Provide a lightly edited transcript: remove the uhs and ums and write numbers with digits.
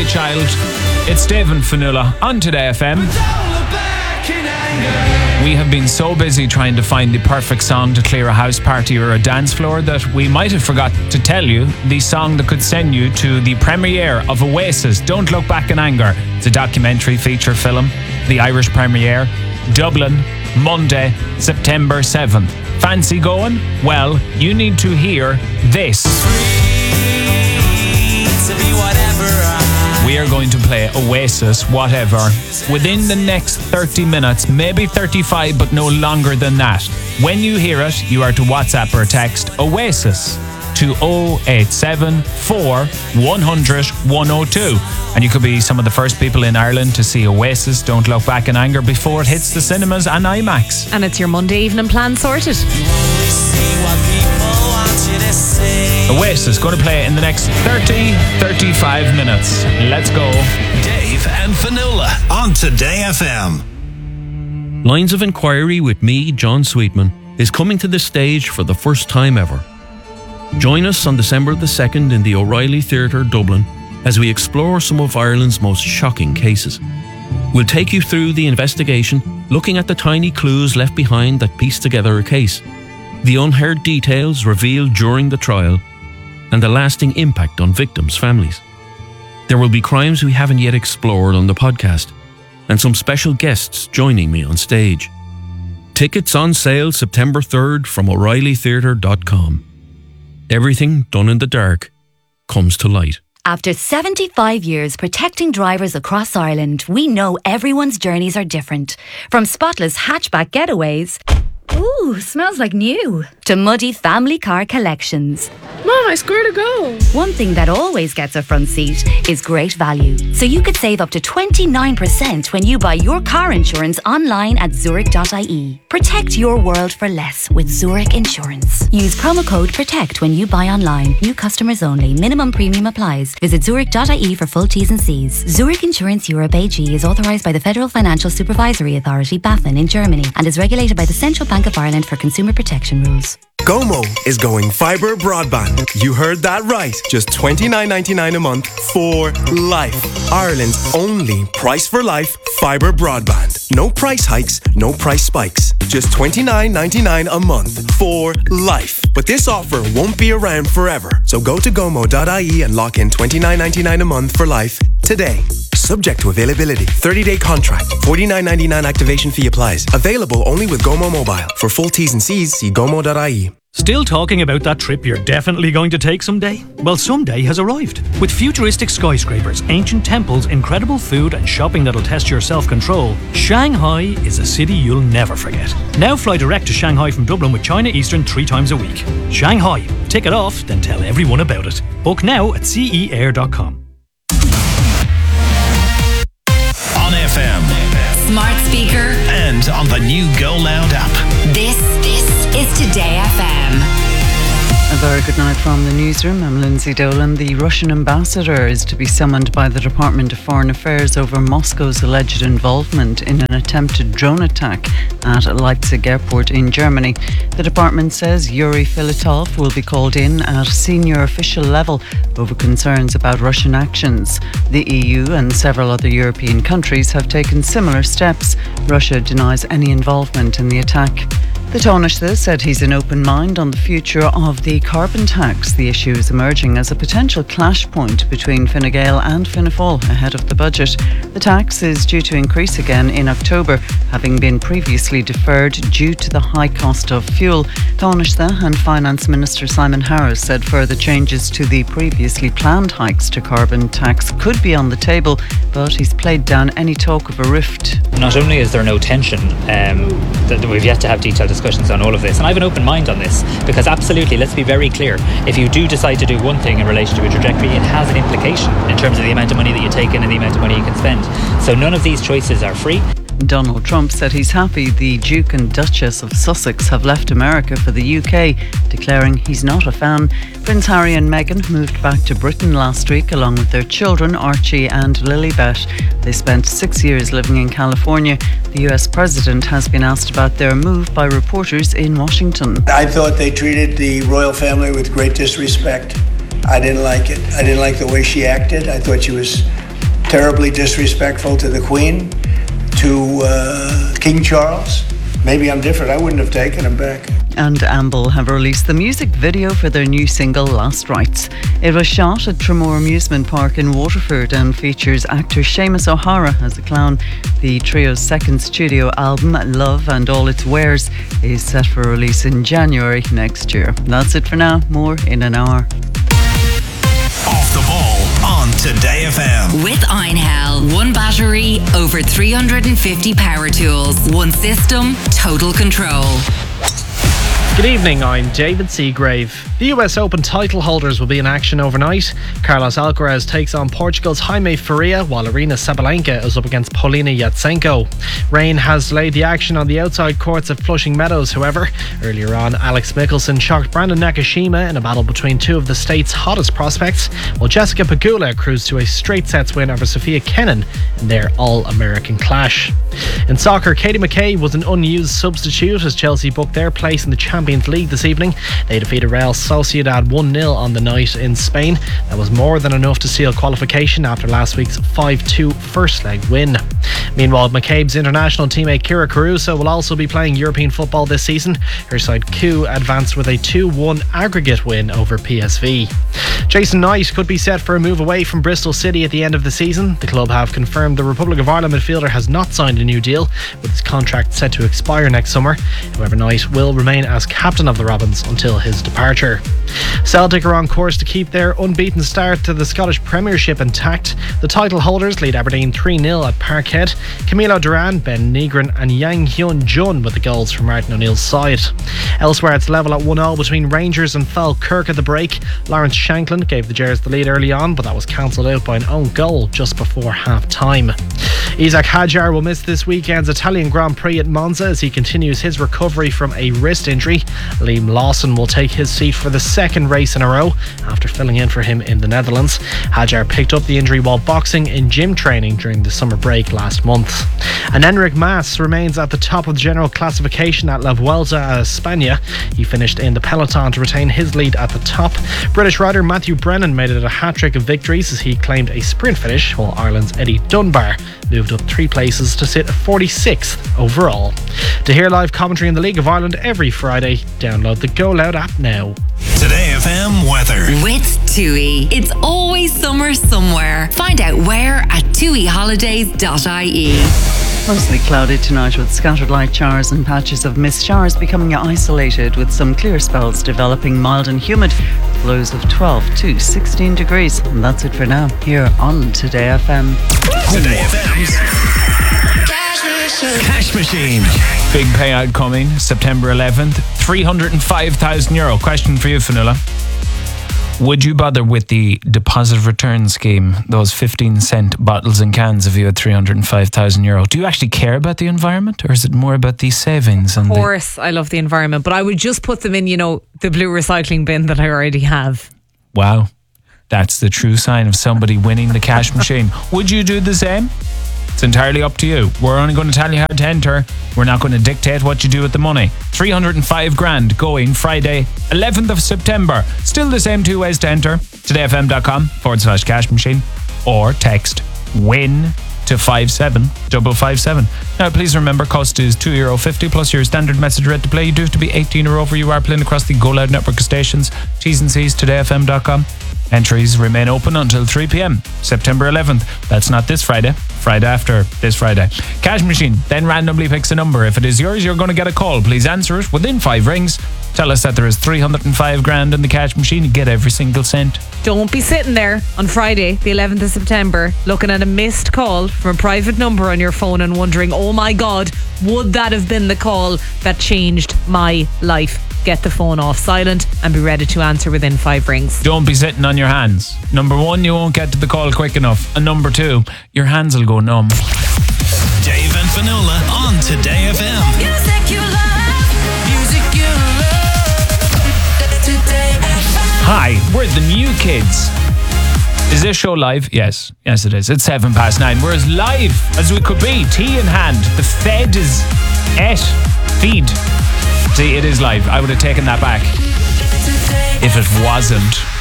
Runaway Child. It's Dave and Fionnuala on Today FM. We have been so busy trying to find the perfect song to clear a house party or a dance floor that we might have forgot to tell you the song that could send you to the premiere of Oasis, Don't Look Back in Anger. It's a documentary feature film, the Irish premiere, Dublin, Monday, September 7th. Fancy going? Well, you need to hear this. We are going to play Oasis, Whatever, within the next 30 minutes, maybe 35, but no longer than that. When you hear it, you are to WhatsApp or text Oasis to 0874 100 102. And you could be some of the first people in Ireland to see Oasis, Don't Look Back in Anger, before it hits the cinemas and IMAX. And it's your Monday evening plan sorted. Oasis going to play in the next 35 minutes. Let's go. Dave and Fionnuala on Today FM. Lines of Inquiry with me, John Sweetman, is coming to the stage for the first time ever. Join us on December the 2nd in the O'Reilly Theatre, Dublin, as we explore some of Ireland's most shocking cases. We'll take you through the investigation, looking at the tiny clues left behind that piece together a case, the unheard details revealed during the trial, and the lasting impact on victims' families. There will be crimes we haven't yet explored on the podcast, and some special guests joining me on stage. Tickets on sale September 3rd from O'ReillyTheatre.com. Everything done in the dark comes to light. After 75 years protecting drivers across Ireland, we know everyone's journeys are different. From spotless hatchback getaways, ooh, smells like new, to muddy family car collections. Mom, I swear to go. One thing that always gets a front seat is great value. So you could save up to 29% when you buy your car insurance online at Zurich.ie. Protect your world for less with Zurich Insurance. Use promo code PROTECT when you buy online. New customers only. Minimum premium applies. Visit Zurich.ie for full T's and C's. Zurich Insurance Europe AG is authorised by the Federal Financial Supervisory Authority, BaFin, in Germany, and is regulated by the Central Bank of Ireland for consumer protection rules. Gomo is going fibre broadband. You heard that right. Just $29.99 a month for life. Ireland's only price for life fibre broadband. No price hikes, no price spikes. Just $29.99 a month for life. But this offer won't be around forever. So go to gomo.ie and lock in $29.99 a month for life today. Subject to availability. 30-day contract. $49.99 activation fee applies. Available only with Gomo Mobile. For full T's and C's, see gomo.ie. Still talking about that trip you're definitely going to take someday? Well, someday has arrived. With futuristic skyscrapers, ancient temples, incredible food and shopping that'll test your self-control, Shanghai is a city you'll never forget. Now fly direct to Shanghai from Dublin with China Eastern 3 times a week. Shanghai. Tick it off, then tell everyone about it. Book now at ceair.com. On FM. Smart speaker. And on the new Go Loud app. This is Today FM. A very good night from the newsroom. I'm Lindsay Dolan. The Russian ambassador is to be summoned by the Department of Foreign Affairs over Moscow's alleged involvement in an attempted drone attack at Leipzig airport in Germany. The department says Yuri Filatov will be called in at senior official level over concerns about Russian actions. The EU and several other European countries have taken similar steps. Russia denies any involvement in the attack. The Taoiseach said he's an open mind on the future of the carbon tax. The issue is emerging as a potential clash point between Fine Gael and Fianna Fáil ahead of the budget. The tax is due to increase again in October, having been previously deferred due to the high cost of fuel. Taoiseach and Finance Minister Simon Harris said further changes to the previously planned hikes to carbon tax could be on the table, but he's played down any talk of a rift. Not only is there no tension, that we've yet to have detailed discussions on all of this, and I have an open mind on this, because absolutely, let's be very clear, if you do decide to do one thing in relation to a trajectory, it has an implication in terms of the amount of money that you take in and the amount of money you can spend. So none of these choices are free. Donald Trump said he's happy the Duke and Duchess of Sussex have left America for the UK, declaring he's not a fan. Prince Harry and Meghan moved back to Britain last week along with their children Archie and Lilibet. They spent 6 years living in California. The US president has been asked about their move by reporters in Washington. I thought they treated the royal family with great disrespect. I didn't like it. I didn't like the way she acted. I thought she was terribly disrespectful to the Queen, to King Charles. Maybe I'm different. I wouldn't have taken him back. And Amble have released the music video for their new single Last Rites. It was shot at Tramore Amusement Park in Waterford and features actor Seamus O'Hara as a clown. The trio's second studio album, Love and All Its Wares, is set for release in January next year. That's it for now. More in an hour. Off the ball on Today FM. With Einhell, one battery, over 350 power tools, one system, total control. Good evening, I'm David Seagrave. The US Open title holders will be in action overnight. Carlos Alcaraz takes on Portugal's Jaime Faria, while Aryna Sabalenka is up against Polina Yatsenko. Rain has delayed the action on the outside courts of Flushing Meadows, however. Earlier on, Alex Mickelson shocked Brandon Nakashima in a battle between two of the state's hottest prospects, while Jessica Pegula cruised to a straight sets win over Sophia Kenin in their All-American clash. In soccer, Katie McKay was an unused substitute as Chelsea booked their place in the Champions League this evening. They defeated Real Sociedad 1-0 on the night in Spain. That was more than enough to seal qualification after last week's 5-2 first leg win. Meanwhile, McCabe's international teammate Kira Caruso will also be playing European football this season. Her side Q advanced with a 2-1 aggregate win over PSV. Jason Knight could be set for a move away from Bristol City at the end of the season. The club have confirmed the Republic of Ireland midfielder has not signed a new deal, with his contract set to expire next summer. However, Knight will remain as captain of the Robins until his departure. Celtic are on course to keep their unbeaten start to the Scottish Premiership intact. The title holders lead Aberdeen 3-0 at Parkhead. Camilo Duran, Ben Negrin and Yang Hyun Jun with the goals from Martin O'Neill's side. Elsewhere, it's level at 1-0 between Rangers and Falkirk at the break. Lawrence Shanklin gave the Gers the lead early on, but that was cancelled out by an own goal just before half-time. Isaac Hadjar will miss this weekend's Italian Grand Prix at Monza as he continues his recovery from a wrist injury. Liam Lawson will take his seat for the second race in a row after filling in for him in the Netherlands. Hadjar picked up the injury while boxing in gym training during the summer break last month. And Enric Mas remains at the top of the general classification at La Vuelta a España. He finished in the peloton to retain his lead at the top. British rider Matthew Brennan made it a hat-trick of victories as he claimed a sprint finish, while Ireland's Eddie Dunbar moved up 3 places to sit 46th overall. To hear live commentary in the League of Ireland every Friday, download the Go Loud app now. Today FM weather. With TUI. It's always summer somewhere. Find out where at tuiholidays.ie. Mostly cloudy tonight with scattered light showers and patches of mist. Showers becoming isolated with some clear spells developing, mild and humid. Lows of 12 to 16 degrees. And that's it for now here on Today FM. Today FM's Cash Machine. Big payout coming September 11th, €305,000. Question for you, Fionnuala. Would you bother with the deposit return scheme, those 15-cent bottles and cans if you had €305,000? Do you actually care about the environment, or is it more about these savings? Of course, I love the environment, but I would just put them in, the blue recycling bin that I already have. Wow, that's the true sign of somebody winning the cash machine. Would you do the same? It's entirely up to you. We're only going to tell you how to enter. We're not going to dictate what you do with the money. 305 grand going Friday, 11th of September. Still the same 2 ways to enter. todayfm.com/cash machine or text WIN to 57557. Now, please remember, cost is €2.50 plus your standard message rate to play. You do have to be 18 or over. You are playing across the Go Loud network of stations. T's and C's, todayfm.com. Entries remain open until 3 p.m. September 11th. That's not this Friday. Friday after this Friday. Cash machine then randomly picks a number. If it is yours, you're going to get a call. Please answer it within 5 rings. Tell us that there is 305 grand in the cash machine. You get every single cent. Don't be sitting there on Friday, the 11th of September, looking at a missed call from a private number on your phone and wondering, oh my God, would that have been the call that changed my life? Get the phone off silent and be ready to answer within 5 rings. Don't be sitting on your hands. Number 1, you won't get to the call quick enough. And number 2, your hands will go numb. Dave and Fionnuala on Today FM. Music you love. Music you love. Today FM. Hi, we're the new kids. Is this show live? Yes. Yes, it is. It's 9:07. We're as live as we could be. Tea in hand. The Fed is feed. See, it is live. I would have taken that back if it wasn't.